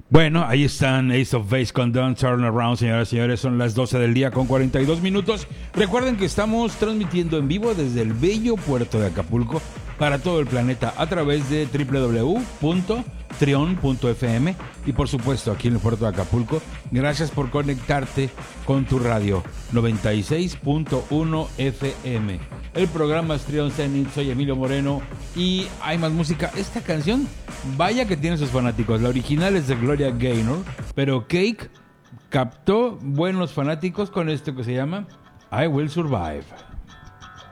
Bueno, ahí están Ace of Base con Don't Turn Around, señoras y señores. Son las 12 del día con 42 minutos. Recuerden que estamos transmitiendo en vivo desde el bello puerto de Acapulco para todo el planeta a través de www.trion.fm y por supuesto aquí en el puerto de Acapulco. Gracias por conectarte con tu radio 96.1 FM. El programa es Trion Zenith, soy Emilio Moreno y hay más música. Esta canción, vaya que tiene sus fanáticos. La original es de Gloria Gaynor, pero Cake captó buenos fanáticos con esto que se llama I Will Survive.